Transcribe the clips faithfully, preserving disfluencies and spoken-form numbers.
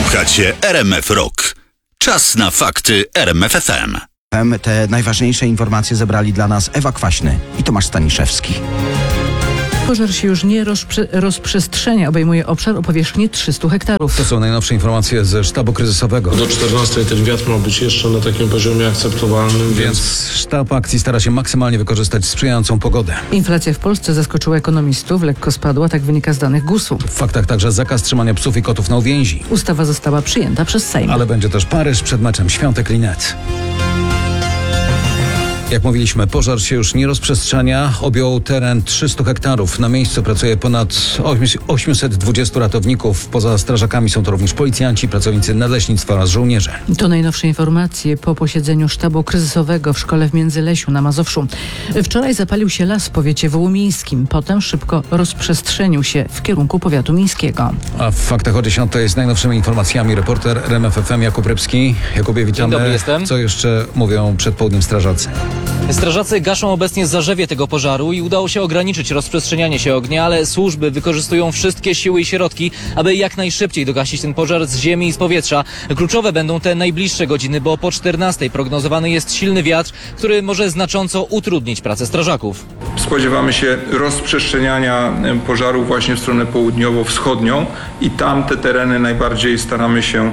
Słuchacie R M F Rock. Czas na fakty R M F F M. Te najważniejsze informacje zebrali dla nas Ewa Kwaśny i Tomasz Staniszewski. Pożar się już nie rozprze- rozprzestrzenia, obejmuje obszar o powierzchni trzysta hektarów. To są najnowsze informacje ze sztabu kryzysowego. Do czternastej ten wiatr ma być jeszcze na takim poziomie akceptowalnym, więc... Więc sztab akcji stara się maksymalnie wykorzystać sprzyjającą pogodę. Inflacja w Polsce zaskoczyła ekonomistów, lekko spadła, tak wynika z danych gusu. W faktach także zakaz trzymania psów i kotów na uwięzi. Ustawa została przyjęta przez Sejm. Ale będzie też Paryż przed meczem Świątek-Linet. Jak mówiliśmy, pożar się już nie rozprzestrzenia, objął teren trzysta hektarów. Na miejscu pracuje ponad osiemset dwadzieścia ratowników. Poza strażakami są to również policjanci, pracownicy nadleśnictwa oraz żołnierze. To najnowsze informacje po posiedzeniu sztabu kryzysowego w szkole w Międzylesiu na Mazowszu. Wczoraj zapalił się las w powiecie wołomińskim. Potem szybko rozprzestrzenił się w kierunku powiatu mińskiego. A w faktach o dziesiątej z najnowszymi informacjami reporter R M F F M Jakub Rybski. Jakubie, witamy. Dzień dobry, jestem. Co jeszcze mówią przed południem strażacy? Strażacy gaszą obecnie zarzewie tego pożaru i udało się ograniczyć rozprzestrzenianie się ognia, ale służby wykorzystują wszystkie siły i środki, aby jak najszybciej dogasić ten pożar z ziemi i z powietrza. Kluczowe będą te najbliższe godziny, bo po czternastej prognozowany jest silny wiatr, który może znacząco utrudnić pracę strażaków. Spodziewamy się rozprzestrzeniania pożaru właśnie w stronę południowo-wschodnią i tam te tereny najbardziej staramy się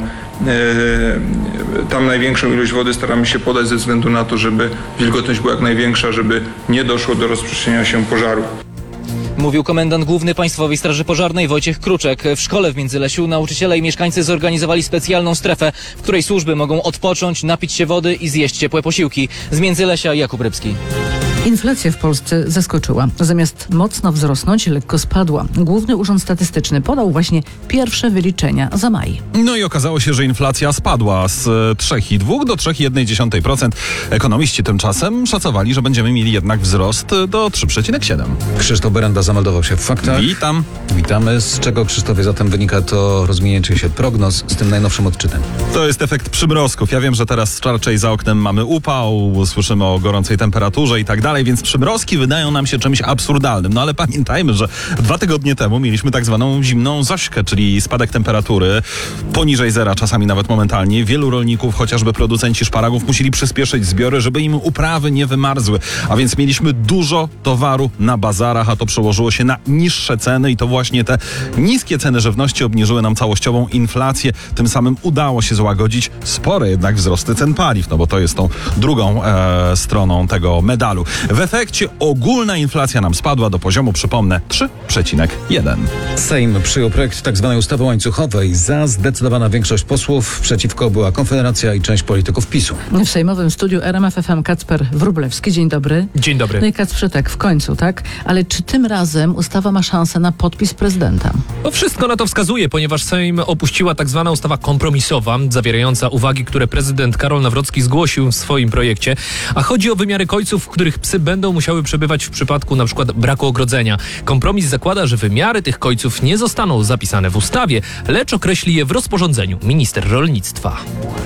Tam największą ilość wody staramy się podać ze względu na to, żeby wilgotność była jak największa, żeby nie doszło do rozprzestrzeniania się pożaru. Mówił komendant główny Państwowej Straży Pożarnej Wojciech Kruczek. W szkole w Międzylesiu nauczyciele i mieszkańcy zorganizowali specjalną strefę, w której służby mogą odpocząć, napić się wody i zjeść ciepłe posiłki. Z Międzylesia Jakub Rybski. Inflacja w Polsce zaskoczyła. Zamiast mocno wzrosnąć, lekko spadła. Główny Urząd Statystyczny podał właśnie pierwsze wyliczenia za maj. No i okazało się, że inflacja spadła z trzy przecinek dwa do trzy przecinek jeden dziesiąt procent. Ekonomiści tymczasem szacowali, że będziemy mieli jednak wzrost do trzy przecinek siedem. Krzysztof Berenda zameldował się w faktach. Witam. Witamy. Z czego, Krzysztofie, zatem wynika to rozminięcie się prognoz z tym najnowszym odczytem? To jest efekt przymrozków. Ja wiem, że teraz raczej za oknem mamy upał, słyszymy o gorącej temperaturze i tak dalej, więc przymrozki wydają nam się czymś absurdalnym. No ale pamiętajmy, że dwa tygodnie temu mieliśmy tak zwaną zimną Zośkę, czyli spadek temperatury poniżej zera, czasami nawet momentalnie. Wielu rolników, chociażby producenci szparagów, musieli przyspieszyć zbiory, żeby im uprawy nie wymarzły. A więc mieliśmy dużo towaru na bazarach, a to przełożyło się na niższe ceny i to właśnie te niskie ceny żywności obniżyły nam całościową inflację. Tym samym udało się złagodzić spore jednak wzrosty cen paliw, no bo to jest tą drugą e, stroną tego medalu. W efekcie ogólna inflacja nam spadła do poziomu, przypomnę, trzy przecinek jeden. Sejm przyjął projekt tzw. ustawy łańcuchowej. Za zdecydowana większość posłów, przeciwko była Konfederacja i część polityków PiSu. W sejmowym studiu R M F F M Kacper Wróblewski. Dzień dobry. Dzień dobry. No i Kacprze, tak, w końcu, tak? Ale czy tym razem ustawa ma szansę na podpis prezydenta? No wszystko na to wskazuje, ponieważ Sejm opuściła tak zwana ustawa kompromisowa, zawierająca uwagi, które prezydent Karol Nawrocki zgłosił w swoim projekcie. A chodzi o wymiary kojców, w których psy będą musiały przebywać w przypadku na przykład braku ogrodzenia. Kompromis zakłada, że wymiary tych kojców nie zostaną zapisane w ustawie, lecz określi je w rozporządzeniu minister rolnictwa.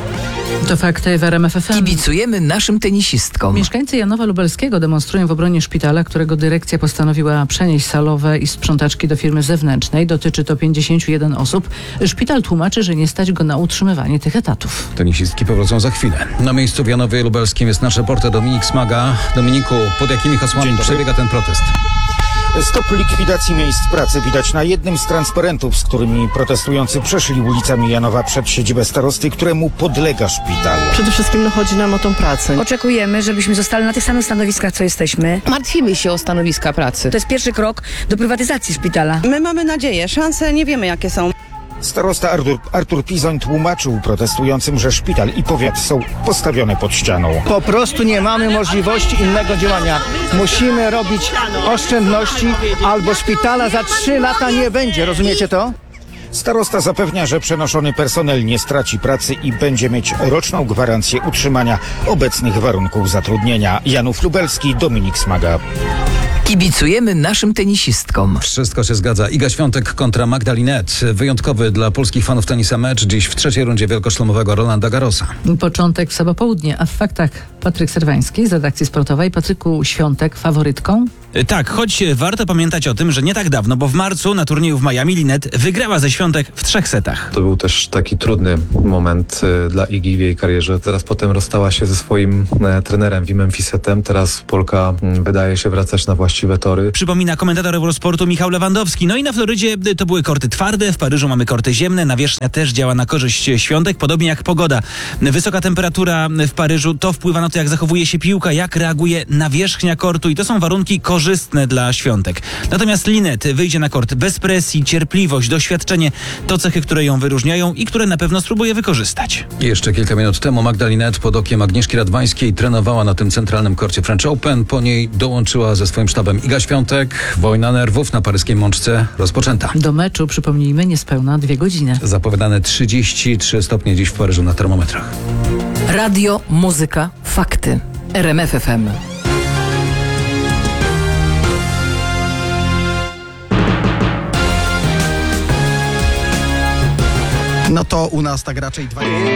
To fakty w R M F F M. Kibicujemy naszym tenisistkom. Mieszkańcy Janowa Lubelskiego demonstrują w obronie szpitala, którego dyrekcja postanowiła przenieść salowe i sprzątaczki do firmy zewnętrznej. Dotyczy to pięćdziesięciu jeden osób. Szpital tłumaczy, że nie stać go na utrzymywanie tych etatów. Tenisistki powrócą za chwilę. Na miejscu w Janowie Lubelskim jest nasz reporter Dominik Smaga. Dominiku, pod jakimi hasłami przebiega ten protest? Stop likwidacji miejsc pracy widać na jednym z transparentów, z którymi protestujący przeszli ulicami Janowa przed siedzibę starosty, któremu podlega szpital. Przede wszystkim no, chodzi nam o tą pracę. Oczekujemy, żebyśmy zostali na tych samych stanowiskach, co jesteśmy. Martwimy się o stanowiska pracy. To jest pierwszy krok do prywatyzacji szpitala. My mamy nadzieję, szanse nie wiemy jakie są. Starosta Artur, Artur Pizoń tłumaczył protestującym, że szpital i powiat są postawione pod ścianą. Po prostu nie mamy możliwości innego działania. Musimy robić oszczędności, albo szpitala za trzy lata nie będzie. Rozumiecie to? Starosta zapewnia, że przenoszony personel nie straci pracy i będzie mieć roczną gwarancję utrzymania obecnych warunków zatrudnienia. Janów Lubelski, Dominik Smaga. Kibicujemy naszym tenisistkom. Wszystko się zgadza. Iga Świątek kontra Magda Linet. Wyjątkowy dla polskich fanów tenisa mecz dziś w trzeciej rundzie wielkoszlemowego Rolanda Garrosa. Początek w samo południe, a w faktach Patryk Serwański z redakcji sportowej. Patryku, Świątek faworytką? Tak, choć warto pamiętać o tym, że nie tak dawno, bo w marcu na turnieju w Miami Linette wygrała ze Świątek w trzech setach. To był też taki trudny moment y, dla Igi w jej karierze. Teraz potem rozstała się ze swoim e, trenerem Wimem Fisetem. Teraz Polka m, wydaje się wracać na właściwe tory. Przypomina komentator Eurosportu Michał Lewandowski. No i na Florydzie y, to były korty twarde, w Paryżu mamy korty ziemne, nawierzchnia też działa na korzyść Świątek, podobnie jak pogoda. Wysoka temperatura w Paryżu to wpływa na to, jak zachowuje się piłka, jak reaguje nawierzchnia kortu i to są warunki korzystne dla Świątek. Natomiast Linette wyjdzie na kort bez presji, cierpliwość, doświadczenie to cechy, które ją wyróżniają i które na pewno spróbuje wykorzystać. Jeszcze kilka minut temu Magda Linette pod okiem Agnieszki Radwańskiej trenowała na tym centralnym korcie French Open. Po niej dołączyła ze swoim sztabem Iga Świątek. Wojna nerwów na paryskiej Mączce rozpoczęta. Do meczu, przypomnijmy, niespełna dwie godziny. Zapowiadane trzydzieści trzy stopnie dziś w Paryżu na termometrach. Radio, muzyka, fakty. R M F F M. No to u nas tak raczej dwa...